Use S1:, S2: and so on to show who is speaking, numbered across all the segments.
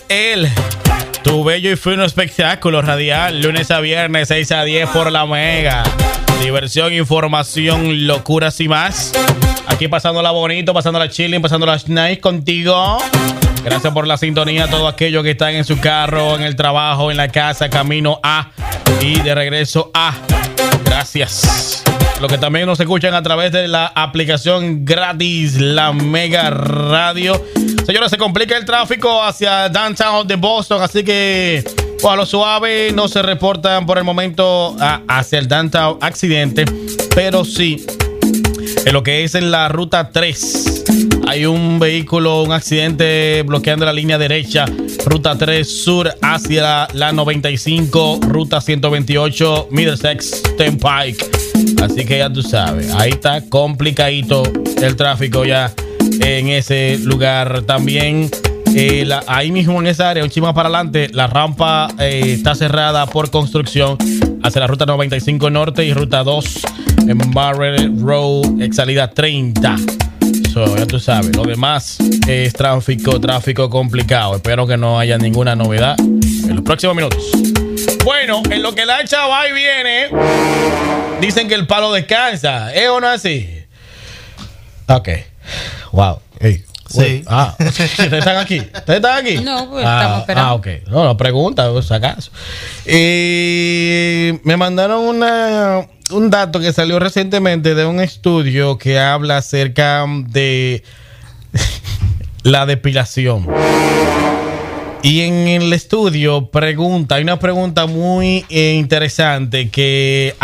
S1: es él, tu bello y fino espectáculo radial, lunes a viernes, 6 a 10 por la Mega. Diversión, información, locuras y más. Aquí pasándola bonito, pasándola chilling, pasándola nice contigo. Gracias por la sintonía a todos aquellos que están en su carro, en el trabajo, en la casa, camino a y de regreso a. Gracias. Los que también nos escuchan a través de la aplicación gratis, la Mega Radio. Señores, se complica el tráfico hacia Downtown de Boston, así que a lo suave no se reportan por el momento hacia el Downtown accidente, pero sí en lo que es en la ruta 3 hay un vehículo, un accidente bloqueando la línea derecha, ruta 3 sur hacia la 95, ruta 128 Middlesex Turnpike. Así que ya tú sabes, ahí está complicadito el tráfico ya en ese lugar. También ahí mismo en esa área, un chima para adelante, la rampa está cerrada por construcción hacia la ruta 95 norte y ruta 2 en Barrett Road, en salida 30. Ya tú sabes, lo demás es tráfico complicado. Espero que no haya ninguna novedad en los próximos minutos. Bueno, en lo que la chava y viene, dicen que el palo descansa. ¿Es o no así? Ok. Wow. Hey.
S2: Sí.
S1: ¿Ustedes están aquí? ¿Ustedes están aquí?
S3: No, pues estamos esperando.
S1: Ok. No, pregunta, pues acaso. Me mandaron un dato que salió recientemente de un estudio que habla acerca de la depilación. Y en el estudio hay una pregunta muy interesante que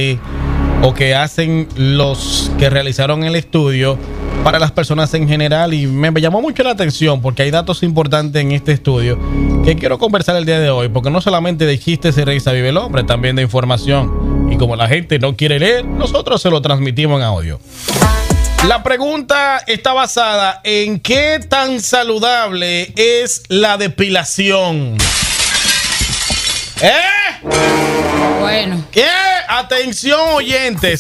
S1: hacen los que realizaron el estudio para las personas en general, y me llamó mucho la atención porque hay datos importantes en este estudio que quiero conversar el día de hoy, porque no solamente de chistes y risa vive el hombre, también de información, y como la gente no quiere leer, nosotros se lo transmitimos en audio. La pregunta está basada en qué tan saludable es la depilación.
S3: Bueno.
S1: ¿Qué? Atención, oyentes.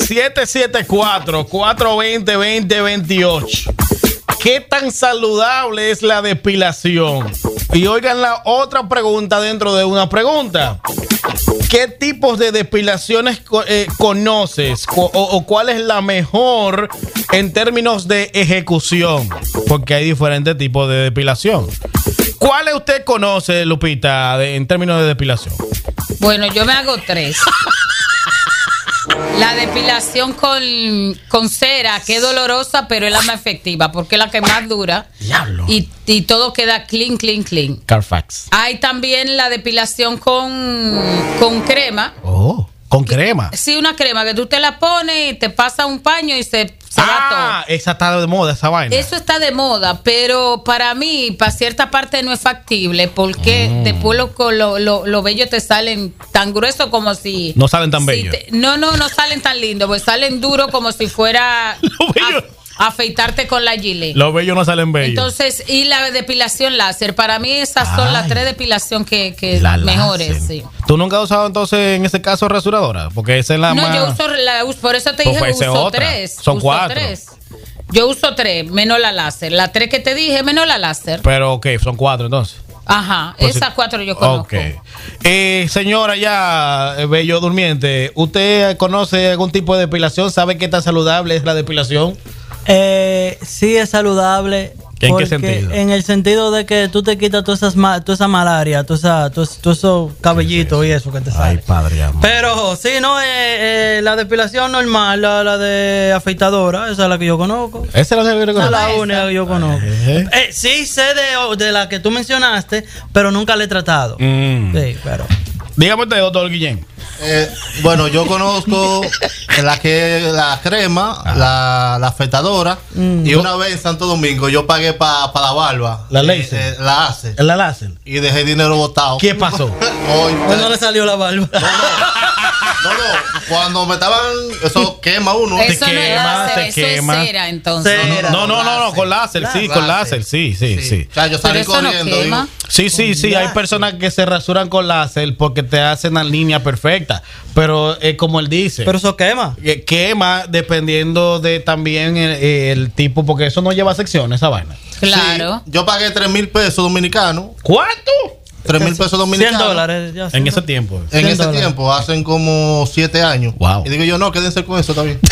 S1: 774-420-2028. ¿Qué tan saludable es la depilación? Y oigan la otra pregunta dentro de una pregunta. ¿Qué tipos de depilaciones conoces? O cuál es la mejor en términos de ejecución? Porque hay diferentes tipos de depilación. ¿Cuáles usted conoce, Lupita, en términos de depilación?
S3: Bueno, yo me hago 3. La depilación con cera, que es dolorosa, pero es la más efectiva, porque es la que más dura.
S1: Diablo.
S3: Y todo queda clean.
S1: Carfax.
S3: Hay también la depilación con crema.
S1: Oh, ¿con crema?
S3: Sí, una crema que tú te la pones, te pasa un paño y se va todo.
S1: Esa está de moda, esa vaina.
S3: Eso está de moda, pero para mí, para cierta parte no es factible, porque después los vellos te salen tan gruesos como si...
S1: No salen tan bellos.
S3: No salen tan lindos, pues salen duros como si fuera... afeitarte con la Gillette.
S1: Los vellos no salen bellos.
S3: Entonces, y la depilación láser, para mí esas son las 3 depilación que mejores. Sí.
S1: ¿Tú nunca has usado entonces en ese caso rasuradora? Porque esa es la más...
S3: No, yo uso por eso te dije, uso 3.
S1: Son 4.
S3: Yo uso 3, menos la láser. La 3 que te dije, menos la láser.
S1: Pero, ok, son 4 entonces.
S3: Ajá,
S1: pues
S3: esas 4 yo conozco.
S1: Okay. Señora ya, bello durmiente, ¿usted conoce algún tipo de depilación? ¿Sabe qué tan saludable es la depilación?
S2: Sí, es saludable.
S1: ¿En qué sentido?
S2: En el sentido de que tú te quitas toda esa malaria, todos esos cabellitos y eso que te sale.
S1: Ay, padre amor.
S2: Pero sí, no, la depilación normal, la de afeitadora, esa es la que yo conozco.
S1: Esa es
S2: la única que yo conozco. Sí sé de la que tú mencionaste, pero nunca la he tratado. Sí, pero...
S1: Dígame usted, doctor Guillén.
S4: Bueno, yo conozco la crema, la afeitadora, y una vez en Santo Domingo yo pagué para la barba.
S1: ¿La láser?
S4: La láser. Y dejé dinero botado.
S1: ¿Qué pasó?
S2: No le salió la barba.
S4: Cuando me estaban, eso quema uno.
S3: Eso no es
S1: quema,
S3: láser,
S1: te
S3: eso
S1: quema.
S3: es cera, entonces.
S2: Cera.
S1: No, con láser, sí, con láser, sí.
S4: O sea, yo salí
S3: Pero eso no
S4: corriendo.
S3: quema.
S1: Sí, hay personas que se rasuran con láser porque te hacen la línea perfecta. Pero como él dice,
S2: Pero eso quema.
S1: quema dependiendo de también el tipo, porque eso no lleva sección, esa vaina.
S3: Claro.
S4: Sí, yo pagué 3,000 pesos dominicanos.
S1: ¿Cuánto?
S4: 3,000 pesos dominicanos.
S2: $100 ya.
S1: En ese tiempo.
S4: En ese
S2: $100.
S4: tiempo, hacen como 7 años.
S1: Wow.
S4: Y digo yo, no, quédense con eso, está bien.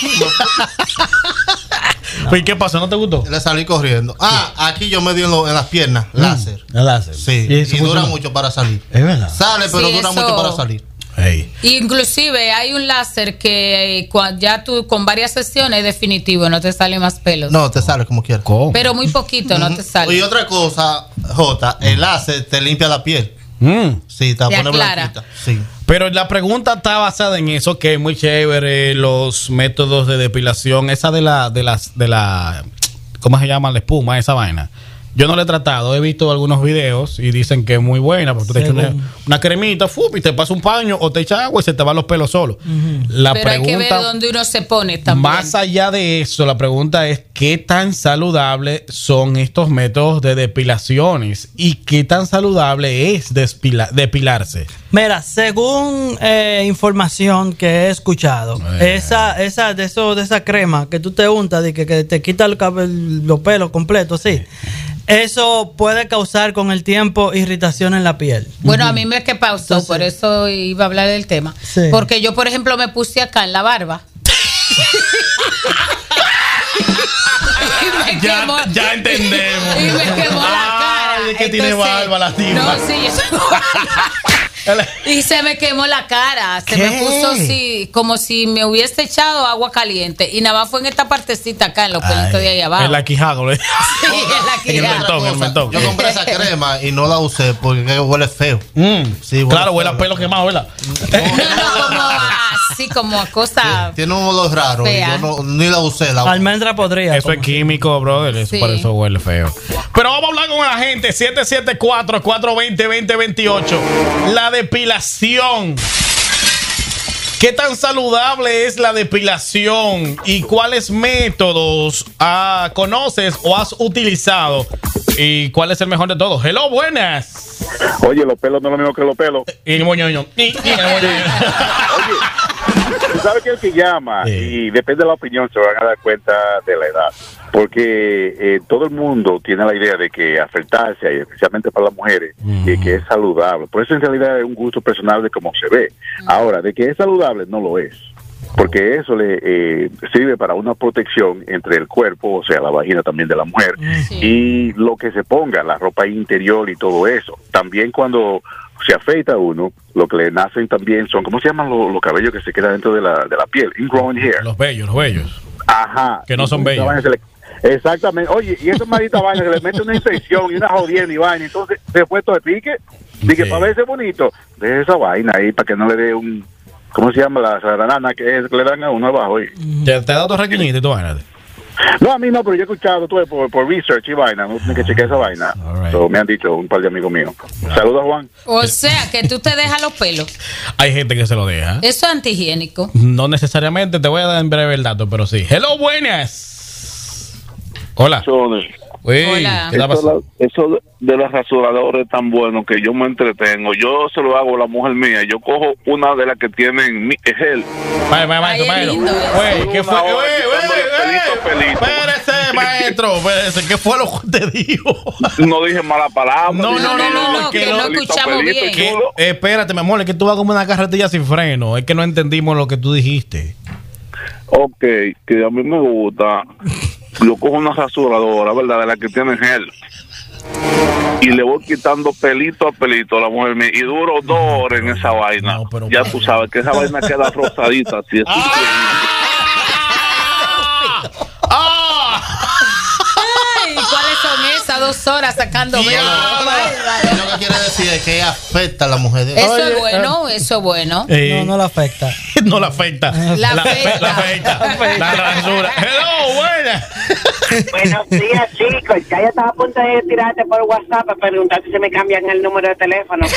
S1: ¿Y qué pasó? ¿No te gustó?
S4: Le salí corriendo. Aquí yo me di en las piernas, láser.
S1: El láser.
S4: Sí,
S1: ¿Y eso
S4: y dura
S1: funcionó?
S4: mucho para salir.
S1: Es verdad.
S4: Sale, pero
S3: Sí,
S4: dura
S3: eso-
S4: mucho para salir.
S1: Hey.
S3: Inclusive hay un láser que ya tú con varias sesiones es definitivo, no te salen más pelos.
S4: No, te sale como quieras.
S1: ¿Cómo?
S3: Pero muy poquito, no te sale.
S4: Y otra cosa, Jota, el láser te limpia la piel. Sí, te
S3: Te
S4: pone
S3: aclara.
S4: blanquita. Sí.
S1: Pero la pregunta está basada en eso, que es muy chévere, los métodos de depilación, esa de la ¿cómo se llama? La espuma, esa vaina. Yo no la he tratado, he visto algunos videos y dicen que es muy buena, porque tú te echas una cremita, y te pasa un paño o te echas agua y se te van los pelos solos. La
S3: Pero hay que ver
S1: pregunta,
S3: dónde uno se pone también.
S1: más allá de eso, la pregunta es ¿qué tan saludable son estos métodos de depilaciones? ¿Y qué tan saludable es depilarse?
S2: Mira, según información que he escuchado, esa crema que tú te untas de que te quita los pelos completos, sí. Eso puede causar con el tiempo irritación en la piel.
S3: Bueno, a mí me que pausó,
S2: Entonces-
S3: por eso iba a hablar del tema.
S2: Sí.
S3: Porque yo, por ejemplo, me puse acá en la barba. Y me quemó-
S1: Ya entendemos.
S3: Y me quemó la cara.
S1: Ay, es que tiene barba la tipa.
S3: No, sí, y se me quemó la cara. Se
S1: ¿Qué?
S3: me puso así, como si me hubiese echado agua caliente. Y nada más fue en esta partecita acá, en los pelitos de ahí abajo.
S1: En la quijada, ¿no?
S3: Sí, en la
S1: En el
S3: quijada.
S1: mentón, en el mentón.
S4: Yo compré esa crema y no la usé porque huele feo. Sí,
S1: Claro, huele
S4: feo.
S1: a pelo quemado, ¿verdad?
S3: No, como así, como a cosa.
S4: Tiene un olor raro. Y
S3: Fea.
S4: yo ni la usé.
S2: Almendra podría.
S1: Eso es químico, brother. Eso
S3: Sí.
S1: por eso huele feo. Pero vamos a hablar con la gente. 774-420-2028. La depilación. ¿Qué tan saludable es la depilación? ¿Y cuáles métodos conoces o has utilizado? ¿Y cuál es el mejor de todos? Hello, buenas.
S5: Oye, los pelos no es lo mismo que los pelos.
S1: Y el moñoño. Y el moñoño.
S5: Tú sabes que el que llama,
S1: Sí.
S5: y depende de la opinión, se van a dar cuenta de la edad. Porque todo el mundo tiene la idea de que afeitarse, y especialmente para las mujeres, que es saludable. Por eso en realidad es un gusto personal de cómo se ve. Ahora, de que es saludable, no lo es. Porque eso le sirve para una protección entre el cuerpo, o sea, la vagina también de la mujer,
S3: Sí.
S5: y lo que se ponga, la ropa interior y todo eso. También cuando se afeita uno, lo que le nacen también son, ¿cómo se llaman los cabellos que se quedan dentro de la piel? Ingrowing hair.
S1: Los bellos, los bellos.
S5: Ajá.
S1: Que no son
S5: Entonces,
S1: bellos.
S5: esa vaina se le- Exactamente. Oye, y esa maldita vaina se le mete una infección y una jodienda y vaina, entonces se fue todo de pique. Dije,
S1: Sí.
S5: para verse bonito, deje esa vaina ahí para que no le dé un... ¿Cómo se llama? La saranana que le dan a uno abajo ahí.
S1: ¿Te ha dado tu requinito y tu vaina?
S5: No, a mí no, pero yo he escuchado todo por research y vaina, no tiene que chequear esa vaina.
S1: All right.
S5: So, me han dicho un par de amigos míos. Saludos, Juan.
S3: O sea, que tú te dejas los pelos.
S1: Hay gente que se lo deja.
S3: Eso es antihigiénico.
S1: No necesariamente, te voy a dar en breve el dato, pero sí. Hello, buenas. Hola. Uy,
S3: Hola.
S1: ¿qué está pasando?
S6: Eso de los rasuradores es tan bueno que yo me entretengo. Yo se lo hago a la mujer mía. Yo cojo una de las que tienen gel.
S1: Maestro,
S3: Ay, es lindo eso.
S1: Güey, ¿qué fue?
S6: Una hora quitándole pelito a pelito.
S1: Espérese, maestro. Espérese, ¿qué fue lo que te dijo?
S6: No dije mala palabra.
S1: No,
S3: no,
S1: que
S3: que
S1: no
S3: no escuchamos bien.
S1: Que-
S6: chulo.
S1: espérate, mi amor, es que tú vas como una carretilla sin freno. Es que no entendimos lo que tú dijiste.
S6: Ok, que a mí me gusta. Yo cojo una rasuradora, ¿verdad? De la que tienen gel. Y le voy quitando pelito a pelito a la mujer mía. Y duro 2 horas en esa vaina.
S1: No, pero-
S6: Ya tú sabes que esa vaina queda rosadita. Así es.
S3: Ay, ¿cuáles son esas 2 horas sacando
S4: Y
S3: vello?
S4: lo que quiere decir es que afecta a la mujer.
S3: Eso
S2: Oye,
S3: es bueno, eso es bueno.
S2: No le afecta.
S1: No la afecta.
S3: La afecta.
S1: La afecta. La rasura. Hello, buena.
S7: Buenos días, chicos. Ya yo estaba a punto de tirarte por WhatsApp para preguntar si se me cambian el número de teléfono.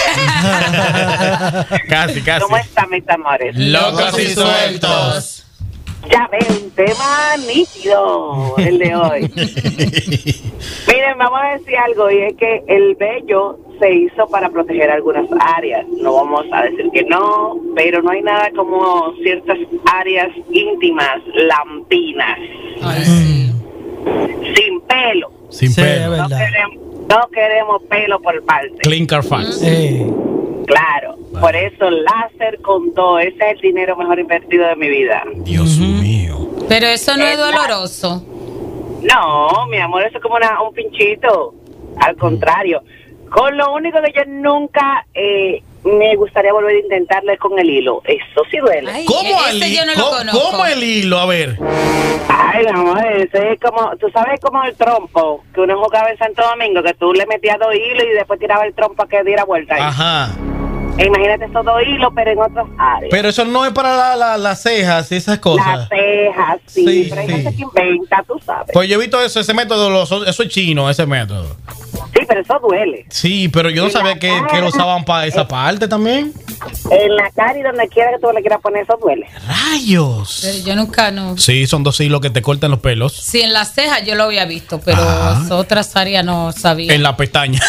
S1: Casi.
S7: ¿Cómo están, mis amores?
S1: Locos y sueltos.
S7: Ya ven, un tema nítido el de hoy. Miren, vamos a decir algo, y es que el vello se hizo para proteger algunas áreas. No vamos a decir que no, pero no hay nada como ciertas áreas íntimas, lampinas.
S3: Ay, sí.
S7: Sin pelo.
S1: Sin
S2: Sí,
S1: pelo.
S2: es verdad.
S7: No queremos pelo por parte.
S1: Clean Carfax.
S7: Claro, por eso láser con todo. Ese es el dinero mejor invertido de mi vida.
S1: Dios mío.
S3: Pero eso no es doloroso.
S7: No, mi amor, eso es como un pinchito. Al contrario. Con lo único que yo nunca me gustaría volver a intentarlo es con el hilo. Eso sí duele.
S3: Ay,
S1: ¿Cómo
S3: ese yo no lo conozco.
S1: ¿Cómo el hilo? A ver.
S7: Ay, mi amor, ese es como, tú sabes como el trompo que uno jugaba en Santo Domingo, que tú le metías 2 hilos y después tiraba el trompo a que diera vuelta.
S1: Ajá.
S7: E imagínate esos 2 hilos, pero en otras áreas.
S1: Pero eso no es para las cejas y esas cosas.
S7: Las cejas, sí,
S1: Sí,
S7: pero hay
S1: sí.
S7: gente que inventa, tú sabes.
S1: Pues yo he visto ese método, eso es chino, ese método.
S7: Sí, pero eso duele.
S1: Sí, pero yo no sabía que lo usaban para esa parte también.
S7: En la cara y donde quiera que tú le quieras poner, eso duele.
S1: ¡Rayos!
S3: Pero yo nunca no.
S1: Sí, son 2 hilos que te cortan los pelos.
S3: Sí, en las cejas yo lo había visto, pero otras áreas no sabía.
S1: En la pestaña.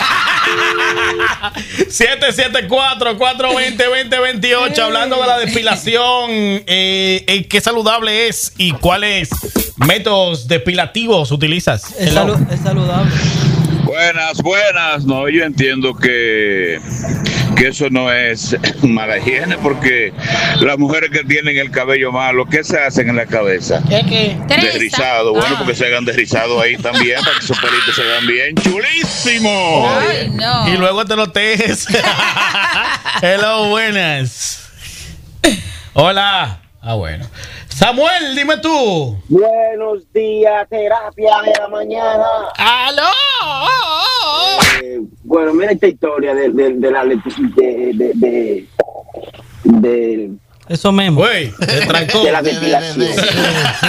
S1: 774-420-2028. Hablando de la depilación, ¿qué saludable es y cuáles métodos depilativos utilizas?
S2: Es saludable.
S8: Buenas. No, yo entiendo que eso no es mala higiene, porque las mujeres que tienen el cabello malo, ¿qué se hacen en la cabeza?
S3: Teresa.
S8: Desrizado, bueno, porque se hagan desrizado ahí también, para que esos pelitos se vean bien chulísimos.
S3: Ay, no.
S1: Y luego te lo tejes. Hello, buenas. Hola. Bueno. Samuel, dime tú.
S9: Buenos días, terapia de la mañana.
S1: ¡Aló!
S9: Bueno, mira esta historia de
S2: Eso mismo.
S1: Güey, te trancó.
S9: la depilación.